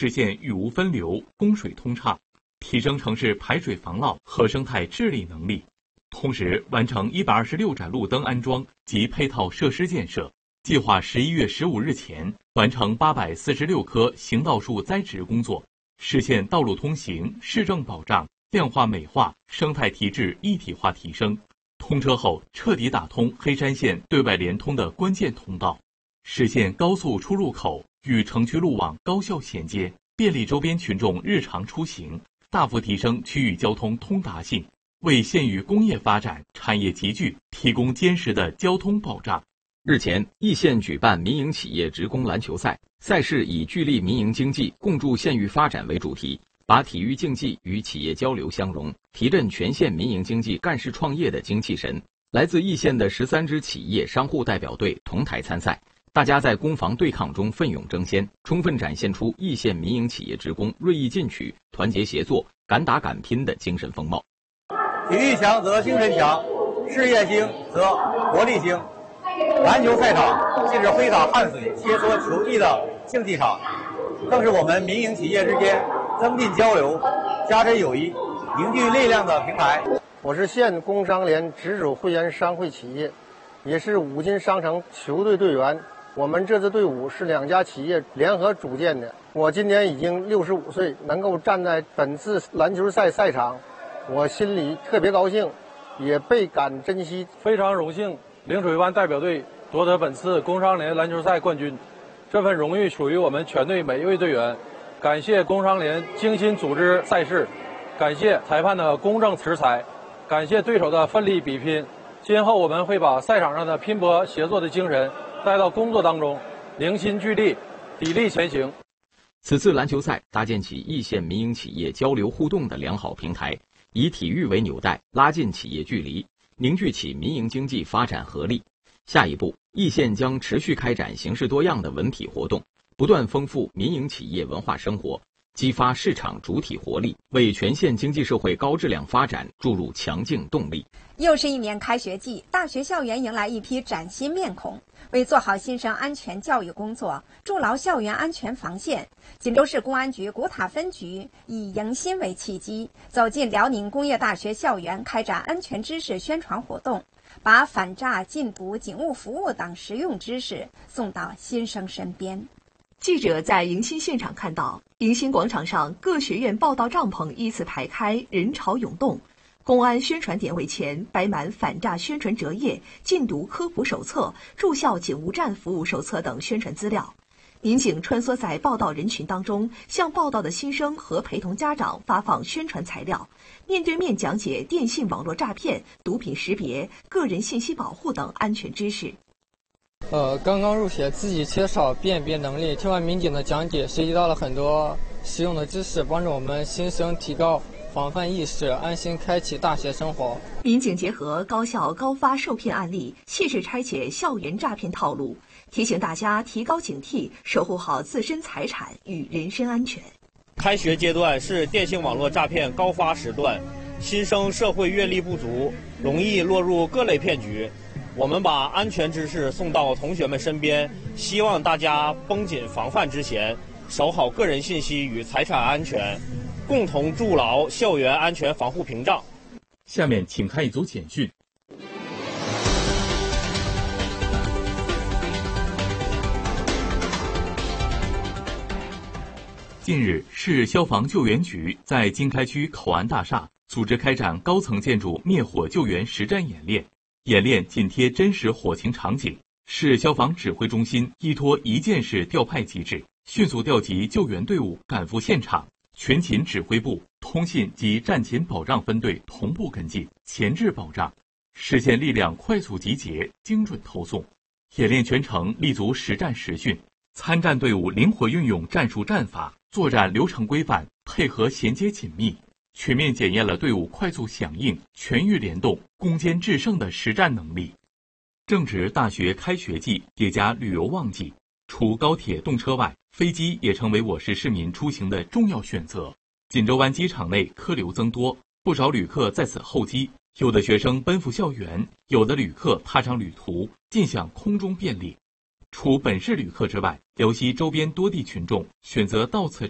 实现雨污分流、供水通畅，提升城市排水防涝和生态治理能力。同时，完成126盏路灯安装及配套设施建设，计划11月15日前完成846棵行道树栽植工作，实现道路通行、市政保障、量化美化、生态提质一体化提升。通车后，彻底打通黑山县对外联通的关键通道，实现高速出入口与城区路网高效衔接，便利周边群众日常出行，大幅提升区域交通通达性，为县域工业发展、产业集聚提供坚实的交通保障。 日前，易县举办民营企业职工篮球赛，赛事以聚力民营经济，共筑县域发展为主题，把体育竞技与企业交流相融，提振全县民营经济干事创业的精气神。来自易县的13支企业商户代表队同台参赛，大家在攻防对抗中奋勇争先，充分展现出易县民营企业职工锐意进取、团结协作、敢打敢拼的精神风貌。 体育强则精神强，事业兴则国力兴。篮球赛场既是挥洒汗水、切磋球技的竞技场，更是我们民营企业之间增进交流、加深友谊、凝聚力量的平台。 我是县工商联直属会员商会企业，也是五金商城球队队员。我们这支队伍是2家企业联合组建的。我今年已经65岁，能够站在本次篮球赛赛场，我心里特别高兴，也倍感珍惜。 非常荣幸陵水湾代表队夺得本次工商联篮球赛冠军，这份荣誉属于我们全队每一位队员。感谢工商联精心组织赛事，感谢裁判的公正持裁，感谢对手的奋力比拼。今后我们会把赛场上的拼搏协作的精神带到工作当中，凝心聚力，砥砺前行。 此次篮球赛搭建起易县民营企业交流互动的良好平台，以体育为纽带，拉近企业距离，凝聚起民营经济发展合力。下一步，易县将持续开展形式多样的文体活动，不断丰富民营企业文化生活，激发市场主体活力，为全县经济社会高质量发展注入强劲动力。 又是一年开学季，大学校园迎来一批崭新面孔。为做好新生安全教育工作，筑牢校园安全防线，锦州市公安局古塔分局以迎新为契机，走进辽宁工业大学校园，开展安全知识宣传活动，把反诈、禁毒、警务服务等实用知识送到新生身边。 记者在迎新现场看到，迎新广场上各学院报到帐篷依次排开，人潮涌动。公安宣传点位前摆满反诈宣传折页、禁毒科普手册、驻校警务站服务手册等宣传资料。民警穿梭在报到人群当中，向报到的新生和陪同家长发放宣传材料，面对面讲解电信网络诈骗、毒品识别、个人信息保护等安全知识。 刚刚入学，自己缺少辨别能力，听完民警的讲解，学习到了很多实用的知识，帮助我们新生提高防范意识，安心开启大学生活。 民警结合高校高发受骗案例，切实拆解校园诈骗套路，提醒大家提高警惕，守护好自身财产与人身安全。 开学阶段是电信网络诈骗高发时段，新生社会阅历不足，容易落入各类骗局。我们把安全知识送到同学们身边，希望大家绷紧防范之弦，守好个人信息与财产安全，共同筑牢校园安全防护屏障。 下面请看一组简讯。近日，市消防救援局在经开区口岸大厦组织开展高层建筑灭火救援实战演练。演练紧贴真实火情场景，市消防指挥中心依托一件式调派机制，迅速调集救援队伍赶赴现场，全勤指挥部、通信及战勤保障分队同步跟进，前置保障，实现力量快速集结、精准投送。演练全程立足实战实训，参战队伍灵活运用战术战法，作战流程规范，配合衔接紧密，全面检验了队伍快速响应、全域联动、攻坚制胜的实战能力。正值大学开学季，叠加旅游旺季，除高铁动车外，飞机也成为我市市民出行的重要选择。锦州湾机场内客流增多，不少旅客在此候机，有的学生奔赴校园，有的旅客踏上旅途，尽享空中便利。除本市旅客之外，辽西周边多地群众选择到此